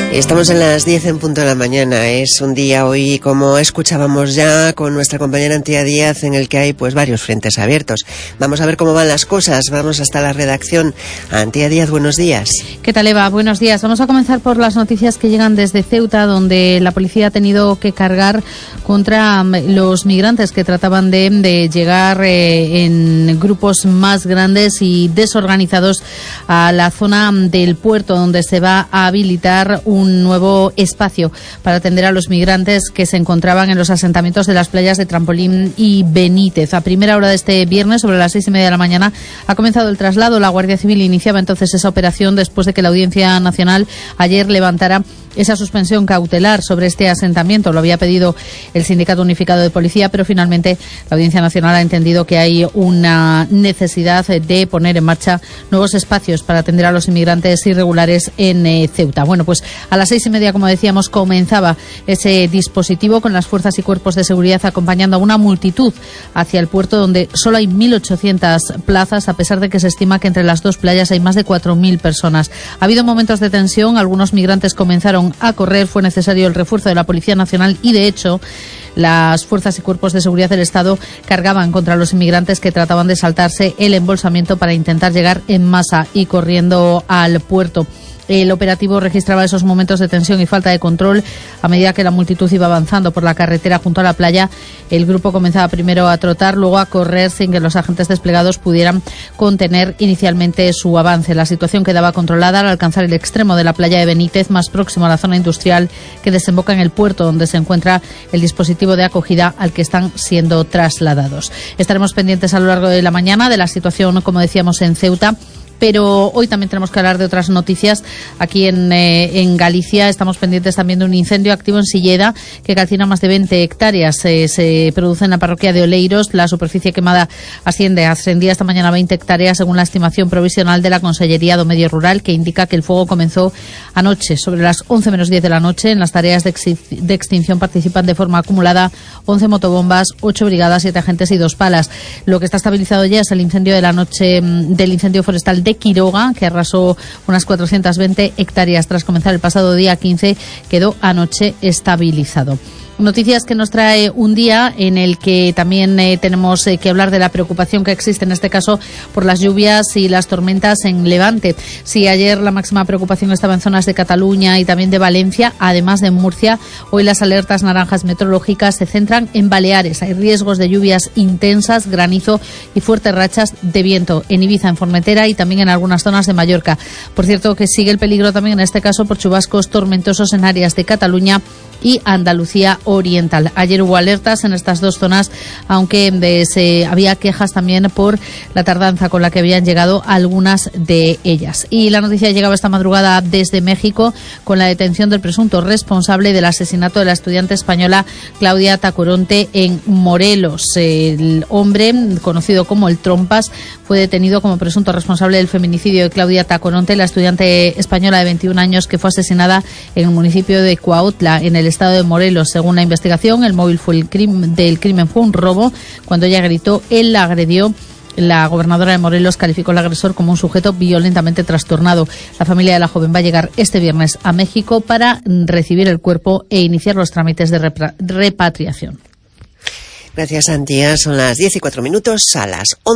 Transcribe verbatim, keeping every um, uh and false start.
Estamos en las diez en punto de la mañana. Es un día hoy, como escuchábamos ya con nuestra compañera Antía Díaz, en el que hay pues varios frentes abiertos. Vamos a ver cómo van las cosas. Vamos hasta la redacción. Antía Díaz, buenos días. ¿Qué tal, Eva? Buenos días. Vamos a comenzar por las noticias que llegan desde Ceuta, donde la policía ha tenido que cargar contra los migrantes que trataban de, de llegar eh, en grupos más grandes y desorganizados a la zona del puerto, donde se va a habilitar un un nuevo espacio para atender a los migrantes que se encontraban en los asentamientos de las playas de Trampolín y Benítez. A primera hora de este viernes, sobre las seis y media de la mañana, ha comenzado el traslado. La Guardia Civil iniciaba entonces esa operación después de que la Audiencia Nacional ayer levantara esa suspensión cautelar sobre este asentamiento. Lo había pedido el Sindicato Unificado de Policía, pero finalmente la Audiencia Nacional ha entendido que hay una necesidad de poner en marcha nuevos espacios para atender a los inmigrantes irregulares en eh, Ceuta. Bueno, pues a las seis y media, como decíamos, comenzaba ese dispositivo con las fuerzas y cuerpos de seguridad acompañando a una multitud hacia el puerto, donde solo hay mil ochocientas plazas, a pesar de que se estima que entre las dos playas hay más de cuatro mil personas. Ha habido momentos de tensión, algunos migrantes comenzaron a correr, fue necesario el refuerzo de la Policía Nacional y, de hecho, las fuerzas y cuerpos de seguridad del Estado cargaban contra los inmigrantes que trataban de saltarse el embolsamiento para intentar llegar en masa y corriendo al puerto. El operativo registraba esos momentos de tensión y falta de control. A medida que la multitud iba avanzando por la carretera junto a la playa, el grupo comenzaba primero a trotar, luego a correr sin que los agentes desplegados pudieran contener inicialmente su avance. La situación quedaba controlada al alcanzar el extremo de la playa de Benítez, más próximo a la zona industrial que desemboca en el puerto, donde se encuentra el dispositivo de acogida al que están siendo trasladados. Estaremos pendientes a lo largo de la mañana de la situación, como decíamos, en Ceuta. Pero hoy también tenemos que hablar de otras noticias. Aquí en, eh, en Galicia estamos pendientes también de un incendio activo en Silleda que calcina más de veinte hectáreas. Eh, se produce en la parroquia de Oleiros. La superficie quemada asciende, ascendía esta mañana a veinte hectáreas, según la estimación provisional de la Consellería do Medio Rural, que indica que el fuego comenzó anoche, sobre las once menos diez de la noche. En las tareas de, ex de extinción participan de forma acumulada once motobombas, ocho brigadas, siete agentes y dos palas. Lo que está estabilizado ya es el incendio de la noche del incendio forestal de de Quiroga, que arrasó unas cuatrocientas veinte hectáreas tras comenzar el pasado día quince, quedó anoche estabilizado. Noticias que nos trae un día en el que también eh, tenemos eh, que hablar de la preocupación que existe, en este caso, por las lluvias y las tormentas en Levante. Si ayer la máxima preocupación estaba en zonas de Cataluña y también de Valencia, además de en Murcia, hoy las alertas naranjas meteorológicas se centran en Baleares. Hay riesgos de lluvias intensas, granizo y fuertes rachas de viento en Ibiza, en Formentera y también en algunas zonas de Mallorca. Por cierto, que sigue el peligro también en este caso por chubascos tormentosos en áreas de Cataluña y Andalucía Oriental. Ayer hubo alertas en estas dos zonas, aunque de, se, había quejas también por la tardanza con la que habían llegado algunas de ellas. Y la noticia llegaba esta madrugada desde México con la detención del presunto responsable del asesinato de la estudiante española Claudia Tacoronte en Morelos. El hombre, conocido como el Trompas, fue detenido como presunto responsable del feminicidio de Claudia Tacoronte, la estudiante española de veintiún años que fue asesinada en el municipio de Cuautla, en el estado de Morelos. Según la investigación, el móvil fue el crimen, del crimen fue un robo. Cuando ella gritó, él la agredió. La gobernadora de Morelos calificó al agresor como un sujeto violentamente trastornado. La familia de la joven va a llegar este viernes a México para recibir el cuerpo e iniciar los trámites de repatriación. Gracias, Antía. Son las diez y cuatro minutos, a las once.